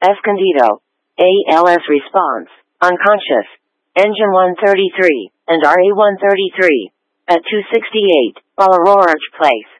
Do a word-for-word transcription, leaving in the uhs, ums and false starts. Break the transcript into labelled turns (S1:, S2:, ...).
S1: Escondido. A L S response, unconscious. Engine one thirty-three, and R A one thirty-three. At two sixty-eight, Balaroach Place.